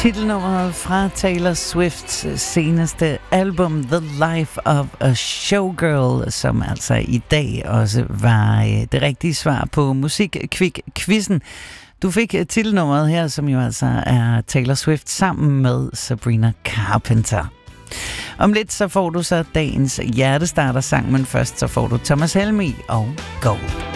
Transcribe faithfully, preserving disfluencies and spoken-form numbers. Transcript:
Titelnummeret fra Taylor Swifts seneste album The Life of a Showgirl, som altså i dag også var det rigtige svar på Musikquiz-quizzen. Du fik titelnummeret her, som jo altså er Taylor Swift sammen med Sabrina Carpenter. Om lidt så får du så dagens hjertestarter-sang, men først så får du Thomas Helmig og Gold.